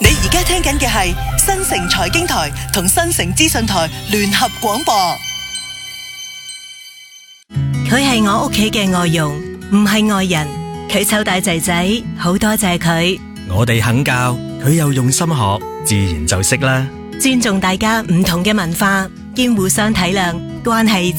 你而家聽緊嘅係新城財經台同新城資訊台聯合廣播。 佢係我屋企嘅外傭，唔係外人。佢湊大仔仔，好多謝佢。 我哋肯教，佢又用心學，自然就識啦。 尊重大家唔同嘅文化，兼互相體諒，關係